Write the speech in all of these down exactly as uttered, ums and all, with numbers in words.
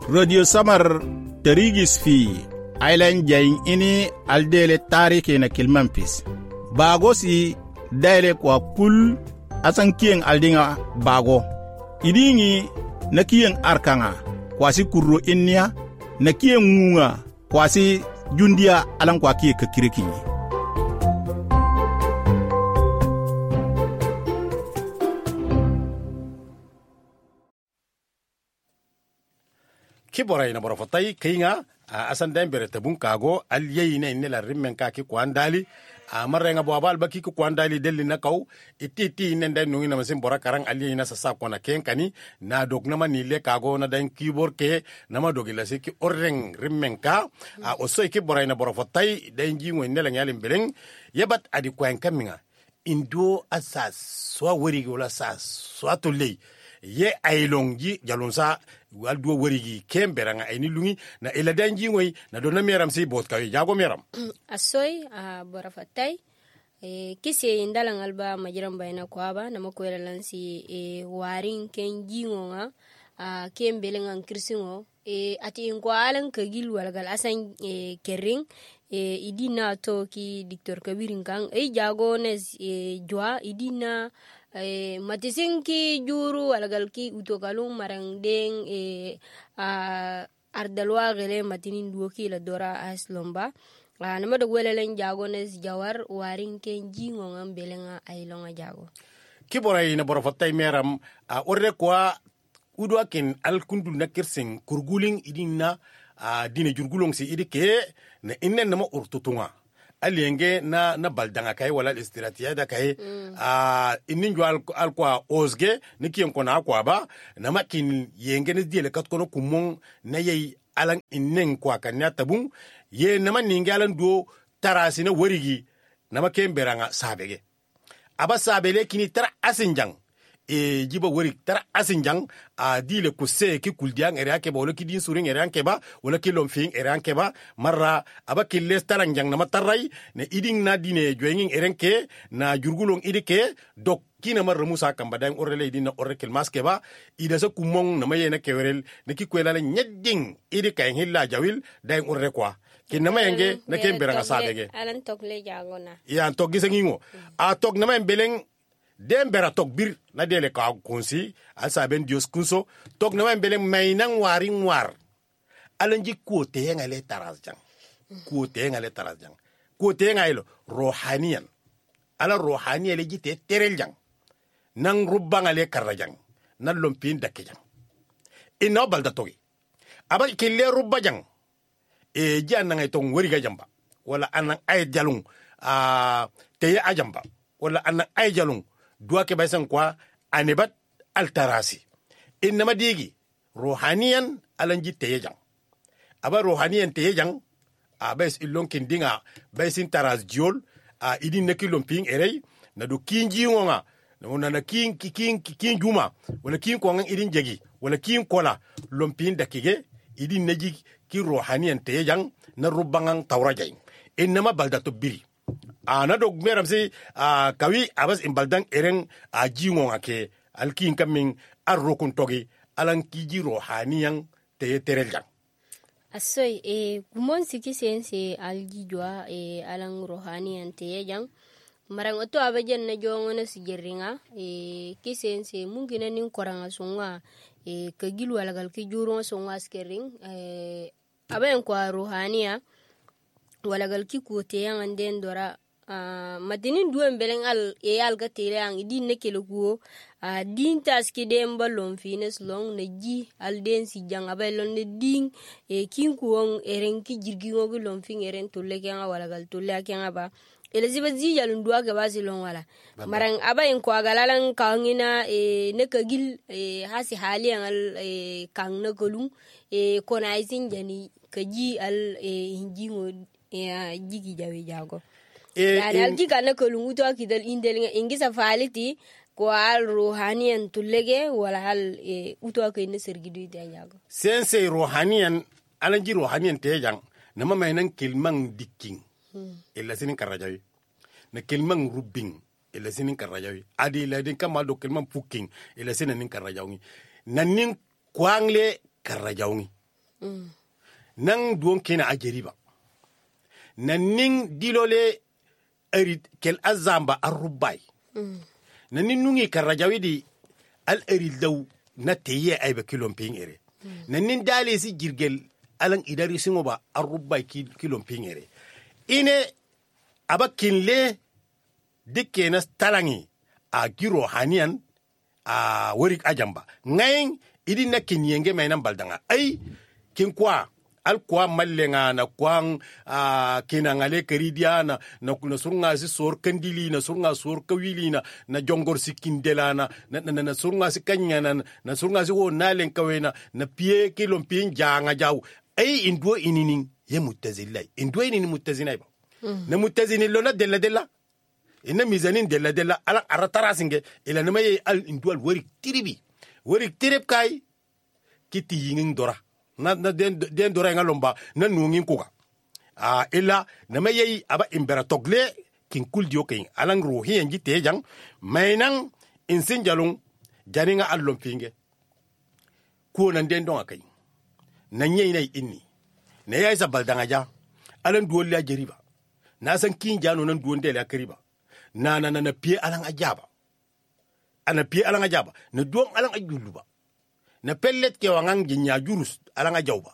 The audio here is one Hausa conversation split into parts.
Radio Samar Terigis fi Island Jain ini aldele tarike na Kilmampis. Bago si daile kwa kul asan kien aldinga bago. Idingi na kien arkanga kwasi kurro innia na kien ngunga kwasi jundia alang kwa kie kakiriki. Kibora ina bora fotai kinga asan den bere tabun kago alyeyi ne ne la rimmen ka ki kwandali amarre nga boabal baki ki kwandali delli na kaw ititi ne den nungi na masin bora karang alyeyi na sasa kona ken kani na dog na mani le kago na den keyboard ke na ma dogi la se ki orreng rimmen ka a oso ki bora ina bora fotai den ji ngwe ne la nyalim beleng yebat adi kwen kaminga indo asa so wori gola sa so atolei ye ailongi jalonsa waldo worigi kemberanga ayni lungi na eladanji ngoy na dona meram si bot kawi jago meram asoy a borafatay e kise indalang alba majiram bayna kwaba na makwela lansi e warin kenji ngonga a kembelengan kirsingo e ati ingwalan kagil walgal asan e kering e idina to ki diktor kabirin kan e jago nes e jwa idina eh matisin ki juru alagal ki utokalung marang deng eh uh, ardalwa gele matinin duoki la dora as lomba uh, nama do welelen jagones jawar warin ken jingo ngam belenga ailonga jago kibora ina bora fatay meram a uh, orre kwa udo akin al kundul nakirsen kurguling idinna a uh, dine jurgulong si idike na innen nama urtutunga alienge na na baldanga kai wala istiratia da kai mm. a ininjo al al kwa osge nikien kona kwa ba na makin yenge ne diele kat kono kumon na yei alan innen kwa kanya tabun ye na man ningalan do tarasina warigi na maken beranga sabege aba sabele kini tara asinjang e jiba wori tara asinjang a dile ko se ki kuldiang ere ake ba wala ki din suring ere anke ba wala ki lomfing ere anke ba marra aba ki les taranjang na matarai ne iding na dine joenging erenke na jurgulong idike dok kina marra musa kamba dang orele idina orekel maske ba ida sa kumong na maye na kewerel ne ki kwela la nyedding idika hilla jawil dang orre kwa kinna mayenge na kembera sabege alan tokle jagona ya tok gisangingo a tok na may beleng dembera tok bir na dele ka kunsi asaben dios kunso tok na mbele mainang waring war alanji kote ngale tarazjang kote ngale tarazjang kote ngalo rohaniyan ala rohaniya le jite tereljang nang rubba ngale karajang nan lompin dakejang ino balda togi aba kille rubba jang e janna ngay tong wori ga jamba wala anan ay jalung a teye ajamba wala anan ay jalung duwa ke baysan kwa anebat altarasi innama digi rohaniyan alanji teyejang aba rohaniyan teyejang a bes illon kindinga besin taras jiol a idin nakilon ping erey na do kinji ngonga na na kin kin kin juma wala kin ko ngan idin jegi wala kin kola lompin dakige idin naji ki rohaniyan teyejang na rubangang tawrajay innama baldato biri ana dog meram si uh, kawi abas imbaldang eren a uh, jingo ngake alkin kaming arrokun togi alan kiji rohaniyan te tereljang asoy e kumon siki sense aljijwa e alan rohaniyan te jang marang oto abajan na jongona sigeringa e kisense mungkin nin koranga sunga e kagilu alagal ki juro sunga skering e aben kwa rohaniya walagal ki kote yang anden dora Uh, matinin duwen beleng al e al ga tere ang idin ne kele kuo uh, din tas ki dem balon fines long ne ji al den si jang abay lon ne ding e kin kuong eren ki jirgi ngogu lon fin eren tolle kenga wala gal tolle kenga ba elizabeth ji yalun duwa ga basi lon wala marang abay ko agalalan kangina e ne kagil e hasi hali al e kang na kolung e kona isin jani kaji al e hinjingo e jigi jawe jago yani aljiga na kolungu to akidal indelinga ingisa faliti ko al rohaniyan tullege wala hal e uto akay ne sergidu ide jago sense rohaniyan alanji rohaniyan te jang nama mainan kilmang dikking hmm. illa sinin karajawi na kilmang rubbing illa sinin karajawi adi la din kamal do kilmang puking illa sinin karajawi nanin kwangle karajawi mm. nan duon kina a jeriba nan nin dilole erit kel azamba arrubai mm. nan nin nungi karajawidi al eril daw na teye ay ba kilon ping ere mm. nan nin dale si jirgel alan idari singo ba arrubai kilon ping ere ine abakinle dikke na talangi a giro hanian a warik ajamba ngayin idi na kinyenge mai nan baldanga ai kin kwa al kwa mallenga na kwang a kinangale karidia na na kuna surunga si sor kandili na surunga sor kawili na na jongor si kindela na na, na, na surunga si kanya na na surunga si wo nalen kawena na pie kilom pin janga jaw ai indwo ininin ye mutazilai indwo ininin mutazinai ba mm. na mutazini lona della della ina mizanin della della ala aratara singe ila nama ye al indwal warik tiribi warik tirib kai kiti yingin dora na na den den dora nga lomba na nungin kuga a ila nama ye aba imbera togle kin kuldio kin alang rohi enji tejang mainang insin jalung janinga allom pinge ko nan den don akai nan ye ina inni ne ya isa baldanga ja alan duwol la jeriba na san kin jano nan duwon de la kariba na na na pie alang ajaba ana pie alang ajaba na duwon alang ajuluba na pellet ke wangang ginya jurus alang ajawba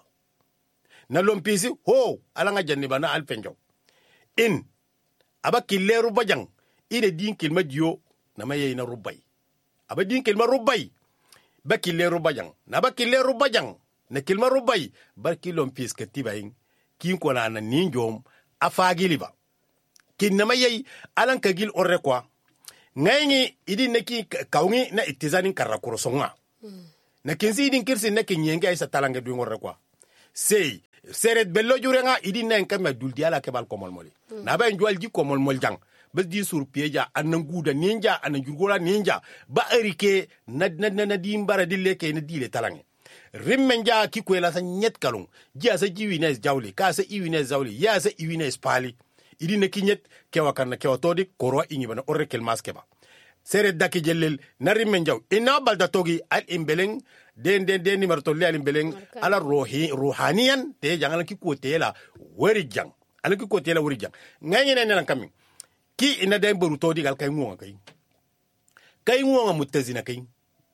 na lompisi ho alang ajanniba na alpenjo in aba killeru bajang ine din kilma dio na maye na rubai aba din kilma rubai ba killeru bajang na ba killeru bajang na kilma rubai ba kilompis ke tibayin kin ko na ninjom afagiliba kin na maye alan kagil orre kwa ngayngi idi neki kawngi na itizani karakuro songa mm. na kinsi idin kirsi na kinyenge ay sa talange du ngorre kwa sey seret bello jurenga idi na nkama duldi ala kebal komol moli mm. na ba njwal ji komol mol jang bas di sur pieja anan guda ninja anan jurgola ninja ba erike na na na dimbara dille ke na dile talange rimmenja ki kwela sa nyet kalung ji asa jiwines jawli ka sa iwines zawli ya sa iwines pali idi na kinyet kewa kan kewa todi koro ingi bana orre kel maskeba sere daki jellel nari menjaw ina balda togi al imbeleng den den den nimar tolli al imbeleng ala rohi ruhaniyan te jangal ki ko tela wari jang ala ki ko tela wari jang ngani ne nan kami ki ina den boru todi gal kay ngonga kay kay ngonga mutazina kay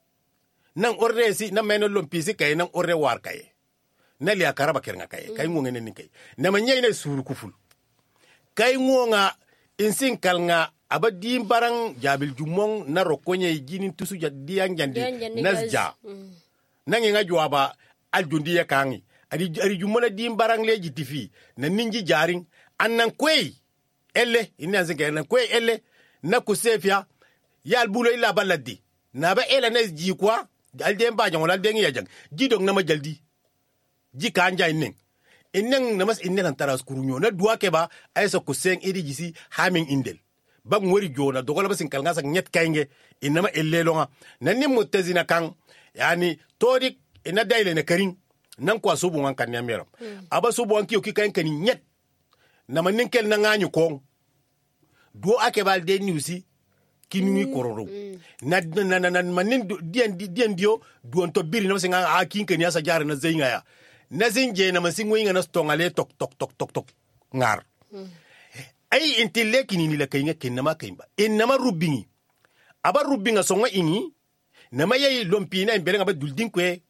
nan orre si na meno lompisi kay nan orre war kay na liya karaba kernga kay kay ngonga ne ni kay na manyay ne suru kuful kay ngonga insin kalnga abadi barang jabil jumong na rokonye jinin tusu jadian jandi nasja mm. nangi nga jwaba aljundi ya kangi adi ari jumona dim barang le jitifi na ninji jaring annan kwei elle ina zenge nan kwei elle na kusefia ya albulo illa baladi na ba ela na ji kwa alde mba jang wala dengi ya jang jidong na majaldi ji kanja inen inen namas inen an taras kurunyo na duwa ke ba aysa kuseng idi jisi hamin indel bag ngori jona dogola basin kalnga sak nyet kaynge inama ellelonga nanni mutazina kan yani todik ina daile ne karin nan kwa subu wan kan yamero mm. aba subu wan kiyo kikayn kan nyet na manin kel na nganyu ko do ake bal de niusi kinuni mm. kororo mm. na na na, na manin dien dien dio duon to biri na singa a kin kan yasa jar na zeinga ya na zinje na masin winga na stongale tok tok tok tok tok ngar mm. ay intille kinini la kaynga kenama kayba enama rubingi aba rubinga songa ini nama yey lompina imbelenga ba duldin kwe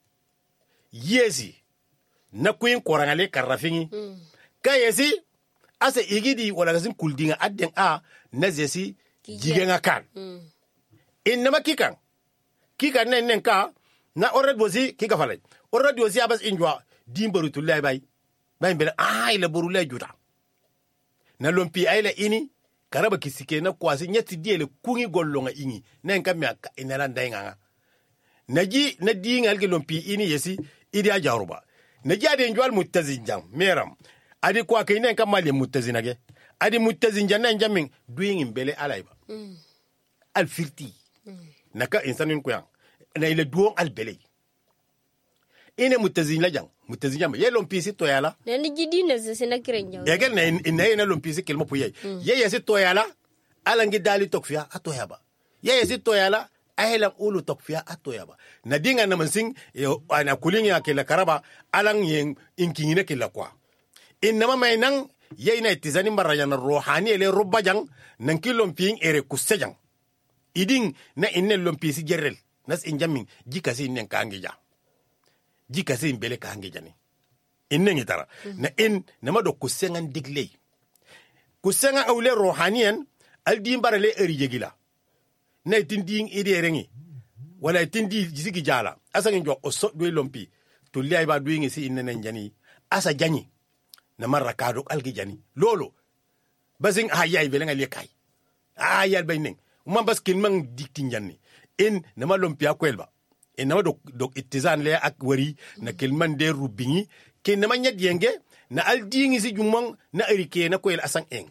yesi na kuin korangale karafingi mm. kayesi asa igidi wala gasin kuldinga adden a nazesi jigenga kan mm. enama kikan kikan nen nen ka na orad bosi kika falay orad bosi abas injwa dimbaru tulay bay bay mbele ay la borulay juta na lompi ayla ini karaba kisike na kwasi nyati diele kungi gollonga ingi nen kam ya inala ndaynga naji na dinga alge lompi ini yesi idi ajaruba naji ade njwal mutazinjam meram adi kwa ke nen kam mali mutazinage adi mutazinjan nan jamin duing mbele alayba mm. al firti mm. naka insanin ko yang na ile duong al bele ine mutazin la jang mutazin jam ye lompisi to yala ne ni jidi na se na kirenja ye gel na ina ina lompisi kelmo puye mm. ye ye si to yala ala ngi dali tokfia ato yaba ye ye si to yala aylan ulu tokfiya atoya ba na dinga na mansing ana kulinga kila karaba alang yen inkingine kila kwa inama mai nan yayna itizani marayana rohani ele rubajang nan kilom ping ere kusejang iding na inne lompi si gerrel nas injamin jikasi inen kangija jikasi imbele kangija ni inne ngitara mm-hmm. na in nama do kusengan digley kusengan awle rohaniyan aldin barale eri jegila na itinding ide rengi wala itindi jisigi jala asa njo oso do lompi to liay ba do ngi si inne njani asa jani na marra kado algi jani lolo basing ayay belenga lekay ayal bayning umam baskin mang dikti njani in na malompia kwelba in na do do itizan le ak wari na kilman de rubingi ke na manya dienge na aldingi si jumong na erike na kwel asang eng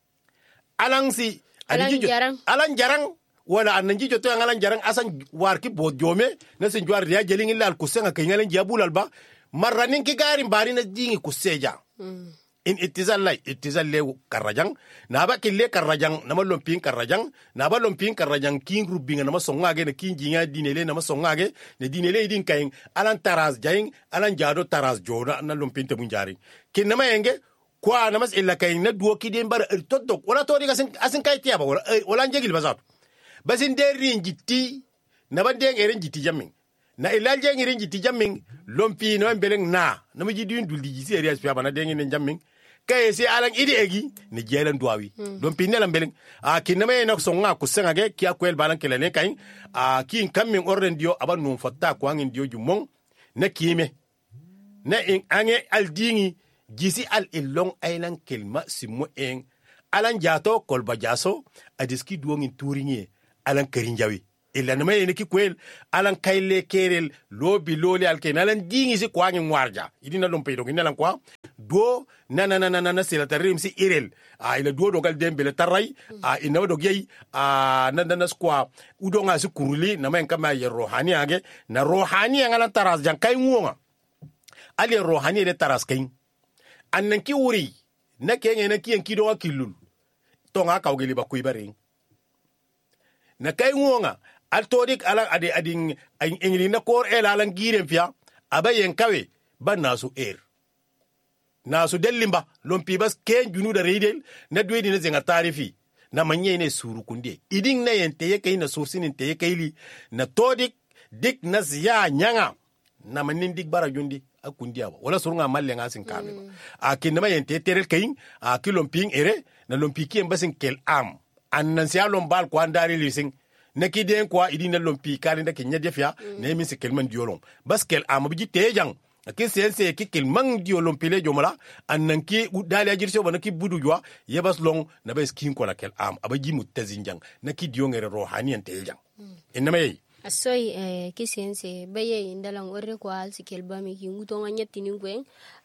alang si alang jarang alang jarang wala ananji joto alang jarang asang warki bo jome na sin jwar ya jelingi lal kusenga kengalen jabul alba marranin ki garin bari na dingi kuseja mm. in itizal lay itizal le karajang na ba kille karajang na malompin karajang na ba lompin karajang king rubinga na masongage na king jinga dinele na masongage ne dinele din kayin alan taraz jayin alan jado taraz jona na lompin te munjari kin na mayenge kwa na mas illa kayin na duo kidin bar todok wala to diga asin asin kay tiaba wala wala njegil bazat basin derin jitti na ba den erin jitti jamin na ilal jengi rin jitti jamin lompi no beleng na na mi jidin duldi ji serious pia bana dengi ne jamin kay si alang idi egi ni jelan duawi mm. lompi ne lam beleng a kiname no songa kusenga ge kia kwel balan kelene kay a kin kamin orden dio aba num fatta ko angin dio jumong na kime na in ange aldingi jisi al ilong ailan kelma simo en alan jato kolba jaso adiski duongin turingi alan kerinjawi illa na may ki kwel alan kayle kerel lobi loli alken alan dingi si kwa ngin warja idina lompe do nginalan kwa do na na na na na sila tarim si irel a ila do dogal dembele taray a ina do gey a na na skwa udo nga si kuruli na may kama ye rohani age na rohani ngalan taras jan kay ngonga ali rohani le taras kay annan ki wuri na kenye na kiyen kido akilul to nga kawgeli ba kuibaring na kay ngonga altodik alang ade ading ingri na kor el alang girem fia abayen kawe ba nasu er nasu delimba lompi bas ken junu da reidel na dwedi na zenga tarifi na manye ne suru kunde iding na yente yake na sursin te yake li na todik dik na ziya nyanga na manin dik bara jundi akundi aba wala surunga malle ngasin kame mm. a kinama yente terel kayin a kilomping ere na lompi kien basin kel am annan sia lombal ko andari lising na kiden kwa idina lompi kali nda kenya defia mm. na mi se kelman diolon baskel amabji tejang ki sense ki kelman diolon pile jomala annan ki dali ajirse bana ki budu jwa yebas long na bes kin ko la kel am abaji mutazinjang na ki diongere rohaniyan tejang mm. enama yi asoy eh, ki sense baye indalang orre ko al si kelba mi ki nguto nganya tiningwen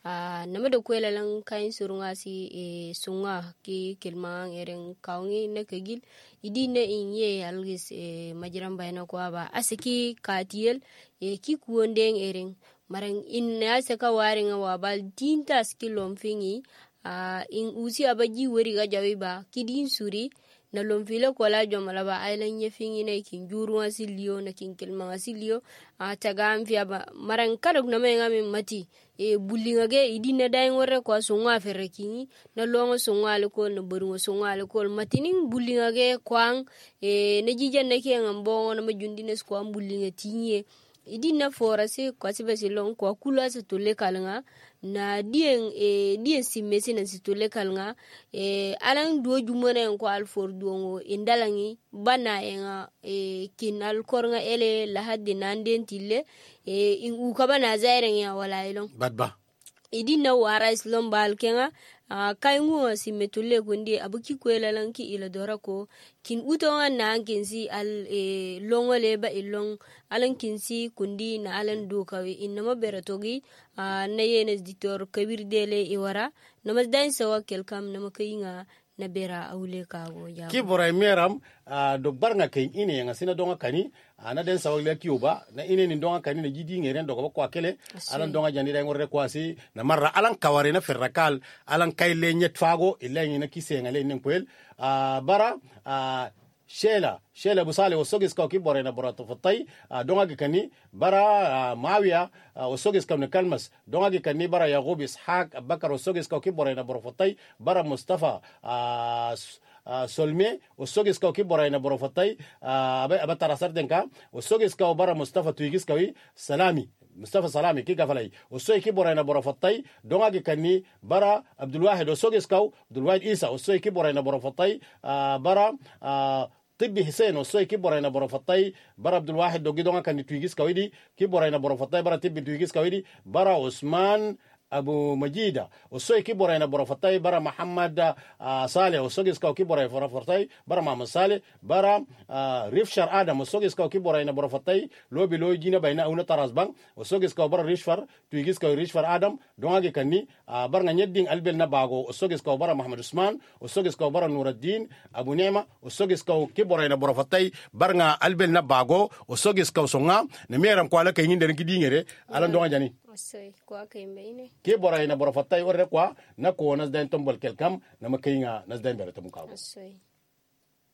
a nama do kwela lang kain surunga si e sunga ki kelma eren kaungi ne kegil idine inye algis e majiram bayna ko aba asiki katiel e ki kuondeng eren marang inna saka waringa wabal tinta skilom fingi a in usi abaji wori ga jawiba kidin suri na lomfile ko la jomala ba ailan ye fingi ne kin juru asilio na kin kelma asilio a tagam fi aba maran kadok na me ngami mati e bullinga ge idina dai ngore ko sunga ferrekini na longo sunga le ko no burungo sunga le ko matinin bullinga ge kwang e ne jije ne ke ngambo na majundine ko am bullinga tinye idina forase ko sibesi long ko kula se to le kalanga na dien e dien simesi na situle kalnga e alang duo jumone ko alfor duo indalangi bana enga e kinal kornga ele la hadde nanden tille e in u kabana zaire ya wala ilong badba idina wara islom balkenga a kai ngo simetule kundi abuki kwela lanki ila dora ko kin utonga na kinsi al e longole ba ilong alan kinsi kundi na alan do kawe inma beratogi a na yenes ditor kabir dele iwara nama dain sawa kelkam nama kayinga na bera awle kago ya ki boray meram a do barnga kay ine nga sina donga kani ana den sawa le kiuba na ine ni donga kani na jidi ngeren dogo ko akele alan donga jandi day ngorre kwasi na marra alan kaware na ferrakal alan kayle nyet fago ilengi na kisenga le nen kwel a bara a shela shela busale osogis ka ki borena borato fatai donga gi kani bara mawiya osogis ka ne kalmas donga gi kani bara yaqub ishaq abakar osogis ka ki borena borofatai bara mustafa solme osogis ka ki borena borofatai aba tarasar denka osogis ka bara mustafa tuigis ka salami mustafa salami ki gafalai osoy ki borena borofatai donga gi kani bara abdul wahid osogis ka abdul wahid isa osoy ki borena borofatai bara طبي حسين وسوي كبرنا بروفتاي برا عبد الواحد دوغي دونغا كان تويغيس كويدي كبرنا بروفتاي برا طبي تويغيس كويدي برا عثمان ابو مجيده وسوي كبرنا بروفتاي برا محمد آه صالح وسوي سكو كبرنا بروفتاي برا محمد صالح برا آه ريفشر ادم وسوي سكو كبرنا بروفتاي لو بي لو جينا بينا اون تراس بان وسوي سكو برا ريشفر تويغيس كو ريشفر ادم دونغا كاني آه برا نيدين البل نباغو وسوي سكو برا محمد عثمان وسوي سكو برا نور الدين ابو نعمه وسوي سكو كبرنا بروفتاي برا البل نباغو وسوي سكو سونغا نميرام كوالا كاين دين كدينغري على دونغا جاني Asoi kwa kaimbeine. Ke bora ina bora fatai orre kwa na ko nas den tombol kelkam na makinga nas den bere tamukago. Asoi.